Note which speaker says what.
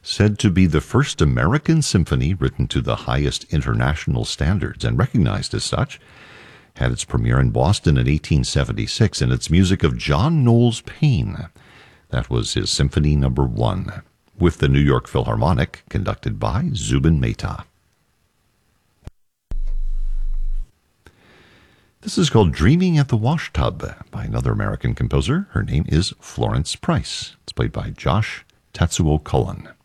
Speaker 1: said to be the first American symphony written to the highest international standards and recognized as such, had its premiere in Boston in 1876, and it's music of John Knowles Paine. That was his Symphony No. 1, with the New York Philharmonic, conducted by Zubin Mehta. This is called Dreaming at the Washtub by another American composer. Her name is Florence Price. It's played by Josh Tatsuo Cullen.